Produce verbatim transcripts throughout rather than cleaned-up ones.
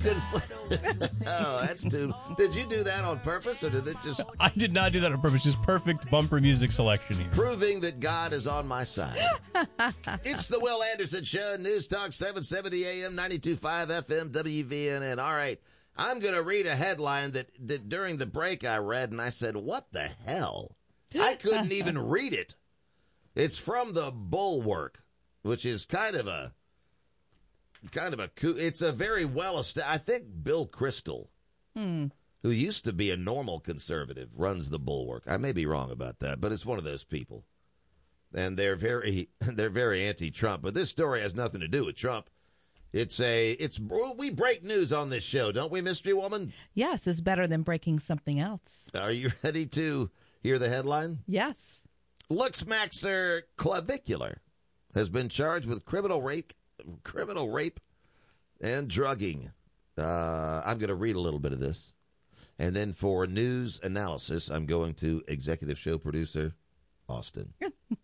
conflict. Oh, that's too. Did you do that on purpose, or did it just? I did not do that on purpose. Just perfect bumper music selection here. Proving that God is on my side. It's the Will Anderson Show, News Talk seven seventy A M, ninety-two point five F M, W V N N. All right, I'm going to read a headline that, that during the break I read, and I said, what the hell? I couldn't even read it. It's from the Bulwark, which is kind of a, kind of a, it's a very well established, I think Bill Kristol, hmm. who used to be a normal conservative, runs the Bulwark. I may be wrong about that, but it's one of those people. And they're very, they're very anti-Trump. But this story has nothing to do with Trump. It's a, it's, we break news on this show, don't we, Mystery Woman? Yes, it's better than breaking something else. Are you ready to hear the headline? Yes. Luxmaxer Clavicular has been charged with criminal rape, criminal rape and drugging. Uh, I'm going to read a little bit of this. And then for news analysis, I'm going to executive show producer Austin.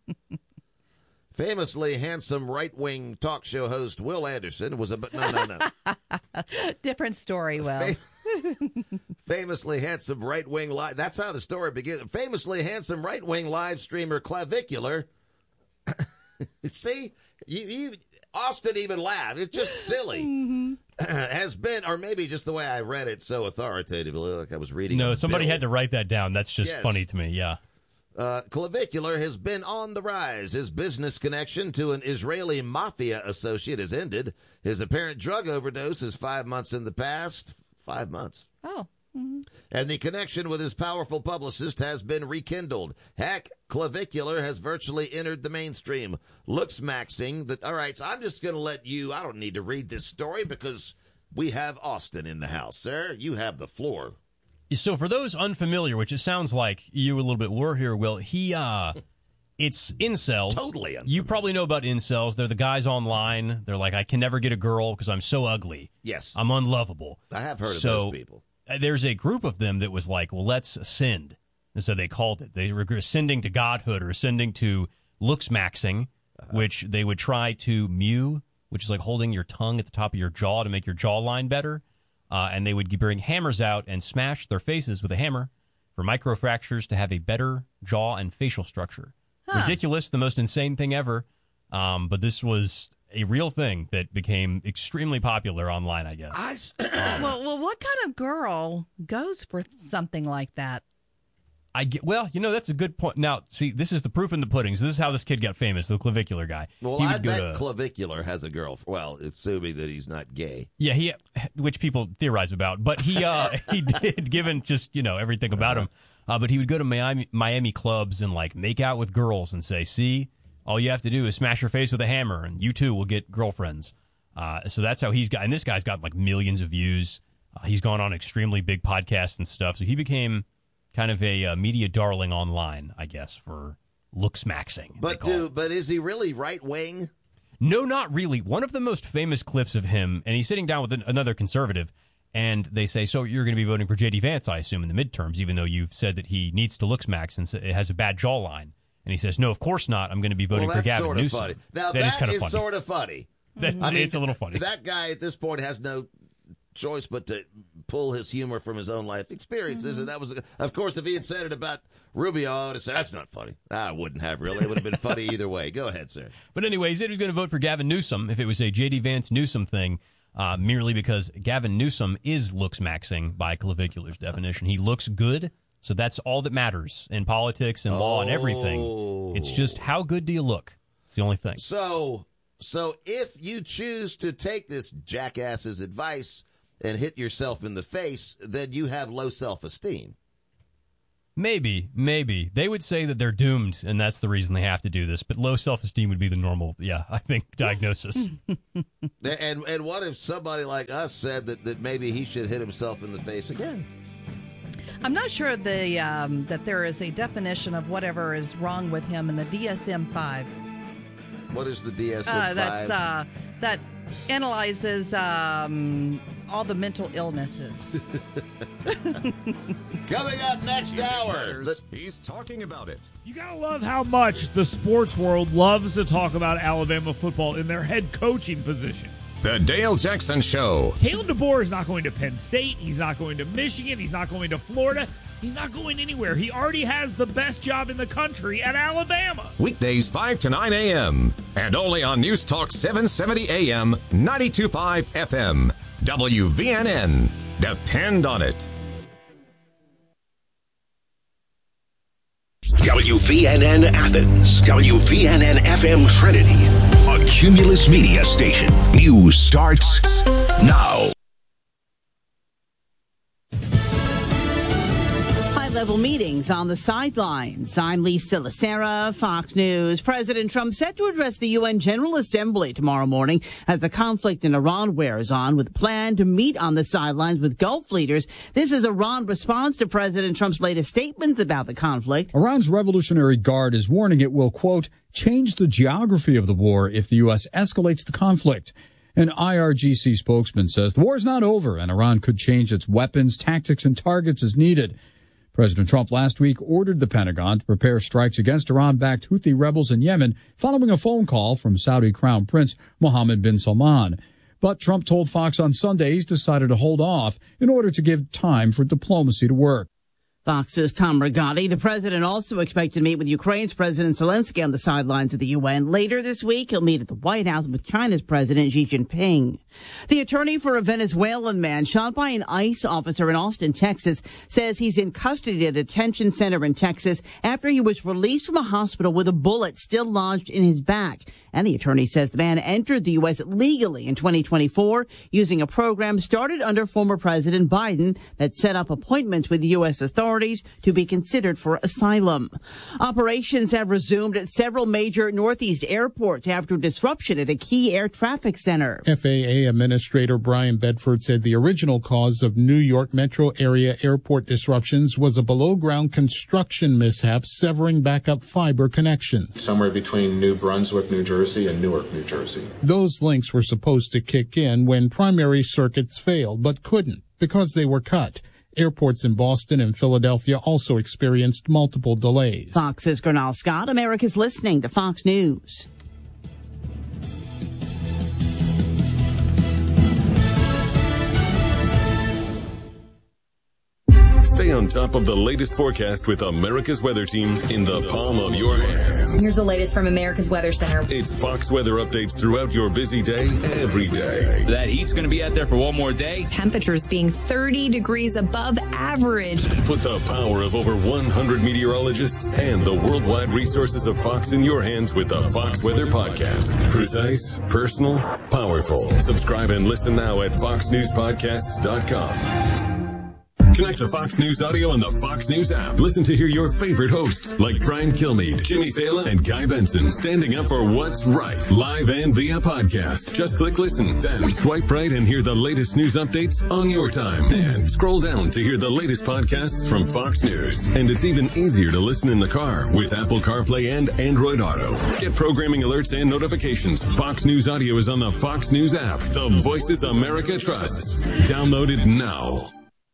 Famously handsome right-wing talk show host Will Anderson was a... No, no, no. Different story, Will. Fam- famously handsome right-wing... Li- That's how the story begins. Famously handsome right-wing live streamer Clavicular... See? You, you, Austin even laughed. It's just silly. Mm-hmm. Has been, or maybe just the way I read it so authoritatively, like I was reading. No, somebody bill. had to write that down. That's just yes. funny to me, yeah. Uh, Clavicular has been on the rise. His business connection to an Israeli mafia associate has ended. His apparent drug overdose is five months in the past. Five months. Oh. Mm-hmm. And the connection with his powerful publicist has been rekindled. Heck, Clavicular has virtually entered the mainstream. Looks maxing that. All right, so I'm just going to let you. I don't need to read this story because we have Austin in the house, sir. You have the floor. So for those unfamiliar, which it sounds like you a little bit were here, Will, he, uh, it's incels. Totally unfamiliar. You probably know about incels. They're the guys online. They're like, I can never get a girl because I'm so ugly. Yes. I'm unlovable. I have heard so, of those people. Uh, there's a group of them that was like, well, let's ascend. And so they called it. They were ascending to godhood or ascending to looks maxing, uh-huh. which they would try to mew, which is like holding your tongue at the top of your jaw to make your jawline better. Uh, and they would bring hammers out and smash their faces with a hammer for microfractures to have a better jaw and facial structure. Huh. Ridiculous, the most insane thing ever. Um, but this was a real thing that became extremely popular online, I guess. I, um, well, well, what kind of girl goes for something like that? I get, well, you know, that's a good point. Now, see, this is the proof in the pudding. So this is how this kid got famous, the Clavicular guy. Well, I bet to, Clavicular has a girl. Well, assuming that he's not gay. Yeah, he, which people theorize about. But he uh, he did, given just, you know, everything about him. Uh, but he would go to Miami, Miami clubs and, like, make out with girls and say, see, all you have to do is smash your face with a hammer, and you, too, will get girlfriends. Uh, so that's how he's got, and this guy's got, like, millions of views. Uh, he's gone on extremely big podcasts and stuff. So he became... kind of a uh, media darling online, I guess, for looks maxing. But do, but is he really right wing? No, not really. One of the most famous clips of him, and he's sitting down with an, another conservative, and they say, "So you're going to be voting for J D Vance, I assume, in the midterms, even though you've said that he needs to looks max and it has a bad jawline." And he says, "No, of course not. I'm going to be voting well, for Gavin sort of Newsom." Funny. Now that, that is, kind is of funny. sort of funny. That, I mean, it's a little funny. That guy at this point has no choice but to pull his humor from his own life experiences, mm-hmm. and that was, of course, if he had said it about Rubio, I would have said, that's not funny. I wouldn't have, really. It would have been funny either way. Go ahead, sir. But anyway, he said he was going to vote for Gavin Newsom if it was a J D Vance Newsom thing, uh, merely because Gavin Newsom is looks maxing by Clavicular's definition. He looks good, so that's all that matters in politics and law oh. and everything. It's just how good do you look? It's the only thing. So, so if you choose to take this jackass's advice and hit yourself in the face, then you have low self-esteem. Maybe, maybe. They would say that they're doomed, and that's the reason they have to do this. But low self-esteem would be the normal, yeah, I think, diagnosis. and and what if somebody like us said that, that maybe he should hit himself in the face again? I'm not sure the um, that there is a definition of whatever is wrong with him in the D S M five. What is the D S M five? Uh, that's uh, that analyzes um, all the mental illnesses. Coming up next hour, the- he's talking about it. You gotta love how much the sports world loves to talk about Alabama football in their head coaching position. The Dale Jackson Show. Kalen DeBoer is not going to Penn State. He's not going to Michigan. He's not going to Florida. He's not going anywhere. He already has the best job in the country at Alabama. Weekdays five to nine a.m. and only on News Talk seven seventy A M, ninety-two point five F M. W V N N. Depend on it. W V N N Athens, W V N N F M Trinity, a Cumulus Media station. News starts now. High-level meetings on the sidelines. I'm Lisa Lacera, Fox News. President Trump set to address the U N General Assembly tomorrow morning as the conflict in Iran wears on, with a plan to meet on the sidelines with Gulf leaders. This is Iran's response to President Trump's latest statements about the conflict. Iran's Revolutionary Guard is warning it will, quote, change the geography of the war if the U S escalates the conflict. An I R G C spokesman says the war is not over and Iran could change its weapons, tactics, and targets as needed. President Trump last week ordered the Pentagon to prepare strikes against Iran-backed Houthi rebels in Yemen following a phone call from Saudi Crown Prince Mohammed bin Salman. But Trump told Fox on Sunday he's decided to hold off in order to give time for diplomacy to work. Fox's Tom Rigotti. The president also expected to meet with Ukraine's President Zelensky on the sidelines of the U N. Later this week, he'll meet at the White House with China's President Xi Jinping. The attorney for a Venezuelan man shot by an ICE officer in Austin, Texas, says he's in custody at a detention center in Texas after he was released from a hospital with a bullet still lodged in his back. And the attorney says the man entered the U S legally in twenty twenty-four using a program started under former President Biden that set up appointments with U S authorities to be considered for asylum. Operations have resumed at several major Northeast airports after disruption at a key air traffic center. F A A Administrator Brian Bedford said the original cause of New York metro area airport disruptions was a below-ground construction mishap severing backup fiber connections. Somewhere between New Brunswick, New Jersey and Newark, New Jersey. Those links were supposed to kick in when primary circuits failed, but couldn't because they were cut. Airports in Boston and Philadelphia also experienced multiple delays. Fox's Gernal Scott. America's listening to Fox News. Stay on top of the latest forecast with America's Weather Team in the palm of your hands. Here's the latest from America's Weather Center. It's Fox weather updates throughout your busy day, every day. That heat's going to be out there for one more day. Temperatures being thirty degrees above average. Put the power of over one hundred meteorologists and the worldwide resources of Fox in your hands with the Fox Weather Podcast. Precise, personal, powerful. Subscribe and listen now at fox news podcasts dot com. Connect to Fox News Audio on the Fox News app. Listen to hear your favorite hosts like Brian Kilmeade, Jimmy Fallon, and Guy Benson standing up for what's right, live and via podcast. Just click listen, then swipe right and hear the latest news updates on your time. And scroll down to hear the latest podcasts from Fox News. And it's even easier to listen in the car with Apple CarPlay and Android Auto. Get programming alerts and notifications. Fox News Audio is on the Fox News app. The voices America trusts. Download it now.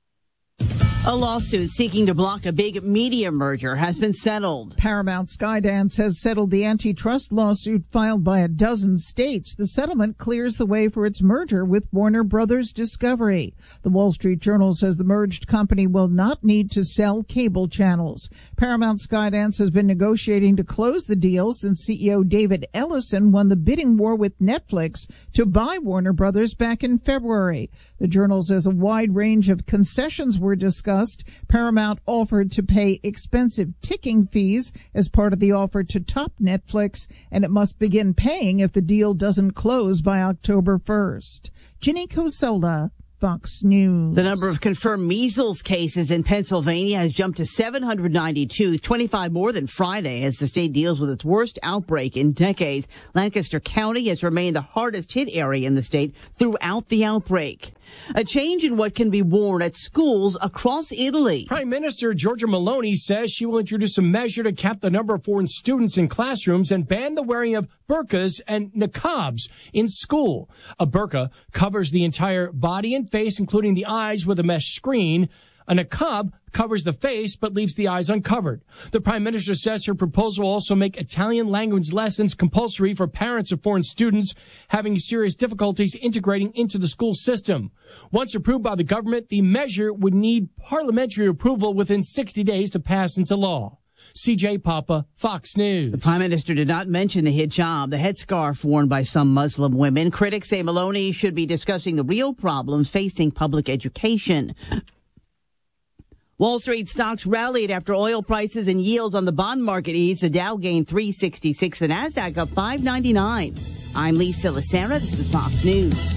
A lawsuit seeking to block a big media merger has been settled. Paramount Skydance has settled the antitrust lawsuit filed by a dozen states. The settlement clears the way for its merger with Warner Brothers Discovery. The Wall Street Journal says the merged company will not need to sell cable channels. Paramount Skydance has been negotiating to close the deal since C E O David Ellison won the bidding war with Netflix to buy Warner Brothers back in February. The Journal says a wide range of concessions were discussed. Paramount offered to pay expensive ticking fees as part of the offer to top Netflix, and it must begin paying if the deal doesn't close by October first. Ginny Cosola, Fox News. The number of confirmed measles cases in Pennsylvania has jumped to seven hundred ninety-two, twenty-five more than Friday as the state deals with its worst outbreak in decades. Lancaster County has remained the hardest hit area in the state throughout the outbreak. A change in what can be worn at schools across Italy. Prime Minister Giorgia Meloni says she will introduce a measure to cap the number of foreign students in classrooms and ban the wearing of burqas and niqabs in school. A burqa covers the entire body and face, including the eyes, with a mesh screen. A niqab covers the face but leaves the eyes uncovered. The Prime Minister says her proposal will also make Italian language lessons compulsory for parents of foreign students having serious difficulties integrating into the school system. Once approved by the government, the measure would need parliamentary approval within sixty days to pass into law. C J Papa, Fox News. The Prime Minister did not mention the hijab, the headscarf worn by some Muslim women. Critics say Maloney should be discussing the real problems facing public education. Wall Street stocks rallied after oil prices and yields on the bond market eased. The Dow gained three sixty-six, the Nasdaq up five ninety-nine. I'm Lisa Lacera. This is Fox News.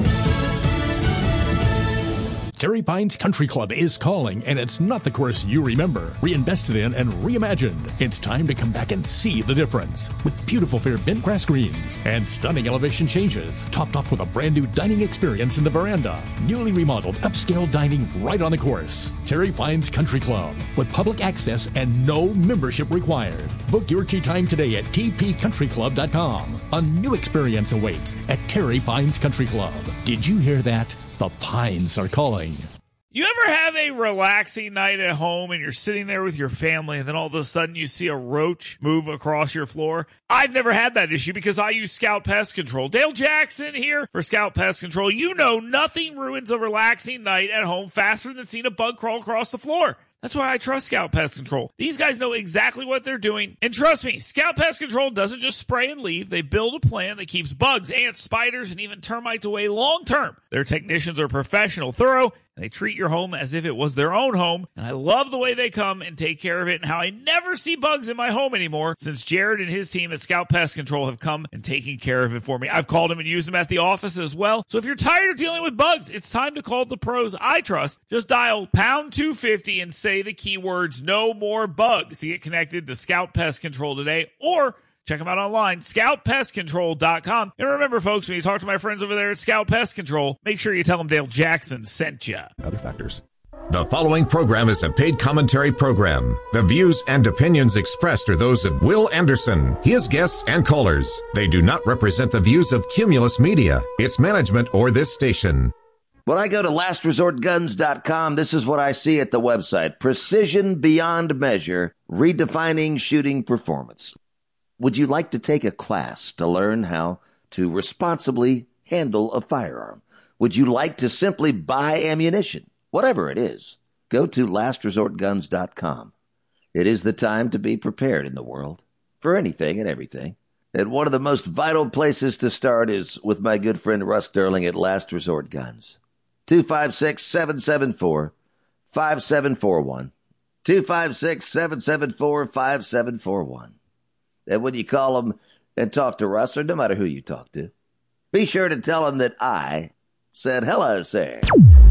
Terry Pines Country Club is calling, and it's not the course you remember. Reinvested in and reimagined. It's time to come back and see the difference. With beautiful fair bent grass greens and stunning elevation changes, topped off with a brand new dining experience in the veranda. Newly remodeled upscale dining right on the course. Terry Pines Country Club, with public access and no membership required. Book your tea time today at t p country club dot com. A new experience awaits at Terry Pines Country Club. Did you hear that? The Pines are calling. You ever have a relaxing night at home and you're sitting there with your family and then all of a sudden you see a roach move across your floor? I've never had that issue because I use Scout Pest Control. Dale Jackson here for Scout Pest Control. You know nothing ruins a relaxing night at home faster than seeing a bug crawl across the floor. That's why I trust Scout Pest Control. These guys know exactly what they're doing. And trust me, Scout Pest Control doesn't just spray and leave. They build a plan that keeps bugs, ants, spiders, and even termites away long term. Their technicians are professional, thorough, and they treat your home as if it was their own home. And I love the way they come and take care of it and how I never see bugs in my home anymore since Jared and his team at Scout Pest Control have come and taken care of it for me. I've called them and used them at the office as well. So if you're tired of dealing with bugs, it's time to call the pros I trust. Just dial pound two fifty and say the keywords no more bugs to get connected to Scout Pest Control today, or check them out online, scout pest control dot com. And remember, folks, when you talk to my friends over there at Scout Pest Control, make sure you tell them Dale Jackson sent you. Other factors. The following program is a paid commentary program. The views and opinions expressed are those of Will Anderson, his guests, and callers. They do not represent the views of Cumulus Media, its management, or this station. When I go to last resort guns dot com, this is what I see at the website. Precision beyond measure, redefining shooting performance. Would you like to take a class to learn how to responsibly handle a firearm? Would you like to simply buy ammunition? Whatever it is, go to last resort guns dot com. It is the time to be prepared in the world for anything and everything. And one of the most vital places to start is with my good friend Russ Sterling at Last Resort Guns. two five six, seven seven four, five seven four one. two five six, seven seven four, five seven four one. And when you call them and talk to Russ, or no matter who you talk to, be sure to tell him that I said hello, sir.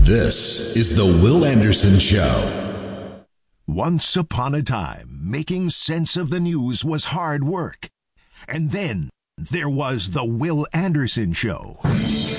This is the Will Anderson Show. Once upon a time, making sense of the news was hard work. And then there was the Will Anderson Show.